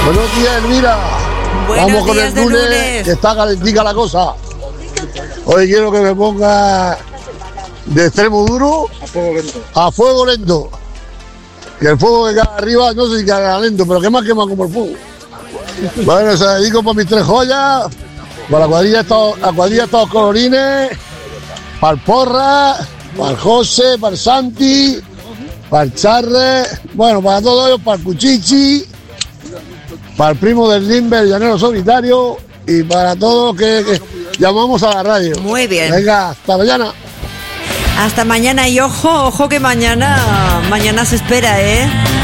Buenos días, Elvira. Vamos con el lunes, que está calentica la cosa. Hoy quiero que me ponga de extremo duro a fuego lento. Que el fuego que cae arriba, no sé si cae lento, pero que más quema como el fuego. Bueno, se dedico para mis 3 joyas, para la cuadrilla estos colorines, para el Porra, para el José, para el Santi, para el Charre, bueno, para todos ellos, para el Cuchichi, para el primo del Limber, llanero solitario, y para todos que llamamos a la radio. Muy bien. Venga, hasta mañana. Hasta mañana y ojo que mañana se espera, ¿eh?